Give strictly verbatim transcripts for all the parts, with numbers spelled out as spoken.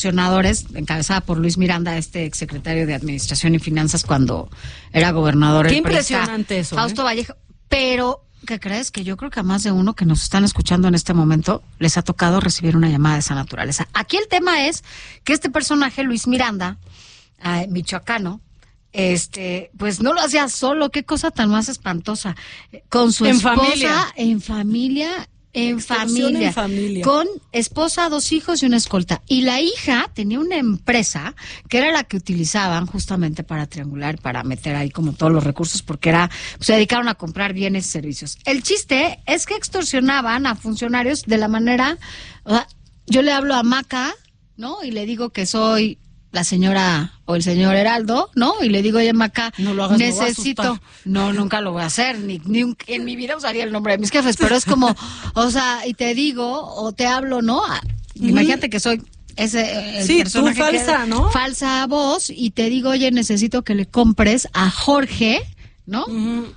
extorsionadores, encabezada por Luis Miranda, este exsecretario de Administración y Finanzas cuando era gobernador. Qué impresionante eso. Fausto ¿eh? Vallejo. Pero, ¿qué crees? Que yo creo que a más de uno que nos están escuchando en este momento les ha tocado recibir una llamada de esa naturaleza. Aquí el tema es que este personaje, Luis Miranda, eh, michoacano, este, pues no lo hacía solo. Qué cosa tan más espantosa. Con su En esposa, familia. en familia... En familia, en familia, con esposa, dos hijos y una escolta. Y la hija tenía una empresa que era la que utilizaban justamente para triangular, para meter ahí como todos los recursos, porque era, pues, se dedicaron a comprar bienes y servicios. El chiste es que extorsionaban a funcionarios de la manera, o sea, yo le hablo a Maca, ¿no? Y le digo que soy la señora o el señor Heraldo, ¿no? Y le digo, oye, Maca, no lo hagas, necesito... No, nunca lo voy a hacer, ni, ni un, en mi vida usaría el nombre de mis jefes, pero es como, o sea, y te digo, o te hablo, ¿no? Mm-hmm. Imagínate que soy ese el sí, personaje tú falsa, que, ¿no? Falsa voz, y te digo, oye, necesito que le compres a Jorge, ¿no? Mm-hmm.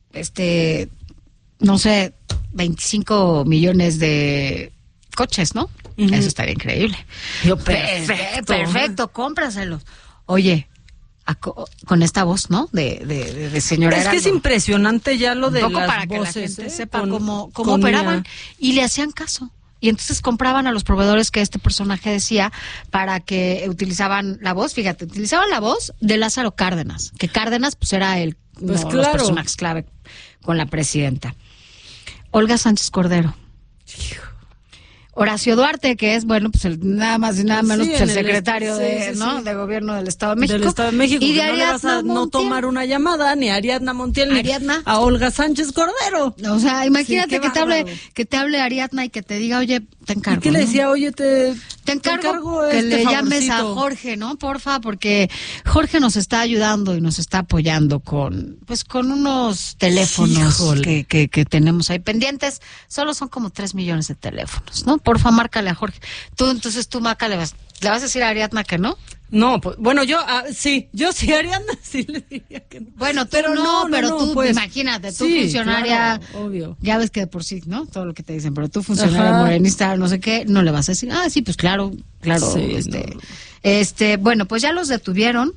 Este, no sé, veinticinco millones de coches, ¿no? Uh-huh. Eso estaría increíble. Yo, perfecto. Perfecto, cómpraselos. Oye, a, con esta voz, ¿no? De, de, de, de señora Es Heraldo. que es impresionante ya lo de Un poco las para voces, que la gente ¿eh? sepa con, cómo, cómo operaban. Ella. Y le hacían caso. Y entonces compraban a los proveedores que este personaje decía para que utilizaban la voz. Fíjate, utilizaban la voz de Lázaro Cárdenas. Que Cárdenas, pues, era el pues no, claro. los personajes clave con la presidenta. Olga Sánchez Cordero. Hijo. Horacio Duarte, que es, bueno, pues el, nada más y nada menos sí, pues el el secretario est- de, sí, sí, ¿no? sí. de gobierno del Estado de México. Del Estado de México. Y de no le vas a Ariadna no tomar una llamada ni a Ariadna Montiel ni Ariadna. a Olga Sánchez Cordero. O sea, imagínate sí, que te hable, bárbaro. que te hable Ariadna y que te diga, oye, te encargo. ¿Y qué le ¿no? decía? Oye, te, te encargo, te encargo que este le llames a favorcito. Jorge, ¿no? Porfa, porque Jorge nos está ayudando y nos está apoyando con, pues, con unos teléfonos que, que, que tenemos ahí pendientes. Solo son como tres millones de teléfonos, ¿no? Porfa, márcale a Jorge. Tú, entonces tú, Maca, le vas, le vas a decir a Ariadna que no. No, pues, bueno, yo, ah, sí, yo sí, Ariadna, sí le diría que no. Bueno, tú pero no, no, pero no, tú, pues, imagínate, tú sí, funcionaria, claro, obvio. Ya ves que de por sí, ¿no? Todo lo que te dicen, pero tú funcionaria Ajá. morenista, no sé qué, no le vas a decir, ah, sí, pues claro, claro, Sí, este, no. este, bueno, pues ya los detuvieron.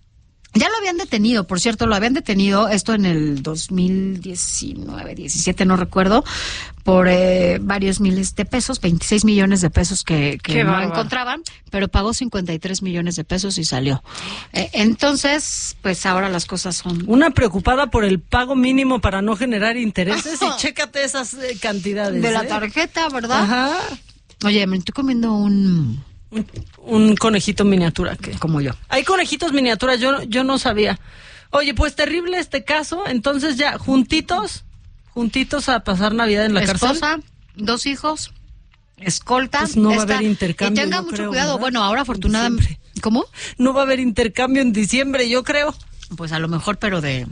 Ya lo habían detenido, por cierto, lo habían detenido, esto en el dos mil diecinueve, diecisiete, no recuerdo, por eh, varios miles de pesos, veintiséis millones de pesos que, que no bárbaro. encontraban, pero pagó cincuenta y tres millones de pesos y salió. Eh, entonces, pues ahora las cosas son... Una preocupada por el pago mínimo para no generar intereses y chécate esas eh, cantidades. De la ¿eh? tarjeta, ¿verdad? Ajá. Oye, me estoy comiendo un... Un, un conejito miniatura. ¿Qué? Como yo. Hay conejitos miniaturas, yo, yo no sabía. Oye, pues terrible este caso, entonces ya, juntitos, juntitos a pasar Navidad en la Esposa, cárcel. dos hijos, escolta. Pues no va a esta- haber intercambio, Y tenga yo mucho creo, cuidado. ¿verdad? Bueno, ahora afortunadamente... Siempre. ¿Cómo? No va a haber intercambio en diciembre, yo creo. Pues a lo mejor, pero de...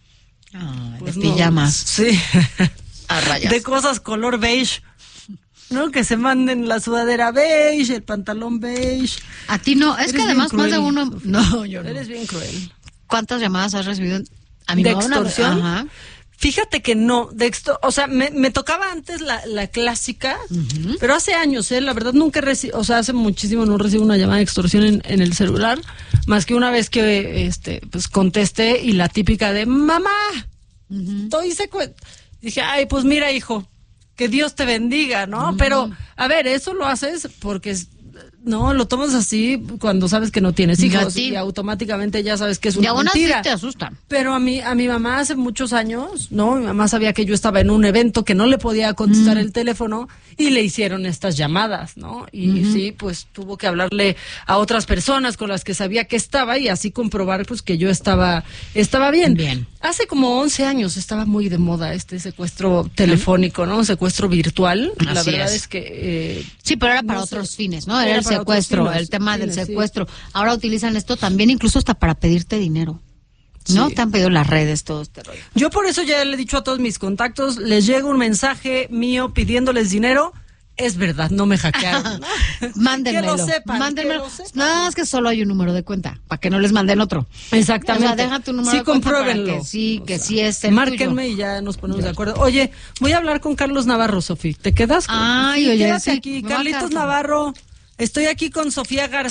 Ay, Pues de no. pijamas. Sí. A rayas. De cosas color beige. ¿No? Que se manden la sudadera beige, el pantalón beige. A ti no, es Eres que bien además más de cruel, uno... Sofía. No, yo no. Eres bien cruel. ¿Cuántas llamadas has recibido? A mi ¿De mamá una vez- extorsión? Ajá. Fíjate que no, de exto- o sea, me, me tocaba antes la, la clásica, uh-huh. pero hace años, ¿eh? La verdad nunca recibo, o sea, hace muchísimo no recibo una llamada de extorsión en, en el celular, más que una vez que, este, pues contesté y la típica de, mamá, uh-huh. estoy secue-". Dije, ay, pues mira, hijo, que Dios te bendiga, ¿no? Uh-huh. Pero, a ver, eso lo haces porque... No, lo tomas así cuando sabes que no tienes hijos y automáticamente ya sabes que es una y aún mentira. así te asustan. Pero a mí, a mi mamá hace muchos años, ¿no? Mi mamá sabía que yo estaba en un evento que no le podía contestar mm. el teléfono y le hicieron estas llamadas, ¿no? Y uh-huh. sí, pues tuvo que hablarle a otras personas con las que sabía que estaba y así comprobar pues que yo estaba, estaba bien. Bien. Hace como once años estaba muy de moda este secuestro telefónico, ¿no? Un secuestro virtual. Así La verdad es, es que... Eh, sí, pero era para no otros sé. fines, ¿no? Era, Era el para secuestro, otros fines, el tema del fines, secuestro. sí. Ahora utilizan esto también incluso hasta para pedirte dinero. ¿No? Sí. Te han pedido las redes, todo este rollo. Yo por eso ya le he dicho a todos mis contactos, les llega un mensaje mío pidiéndoles dinero. Es verdad, no me hackearon. ¿no? Mándenmelo. Que lo sepan. Mándenmelo. Que lo sepan. Nada más que solo hay un número de cuenta, para que no les manden otro. Exactamente. O sea, deja tu número sí, de cuenta para compruébenlo. que sí, que o sea, sí es el márquenme tuyo. y ya nos ponemos de acuerdo. Oye, voy a hablar con Carlos Navarro, Sofía. ¿Te quedas? Ay, sí, oye, quédate sí, aquí. me va a Carlitos quedar- Navarro, estoy aquí con Sofía García.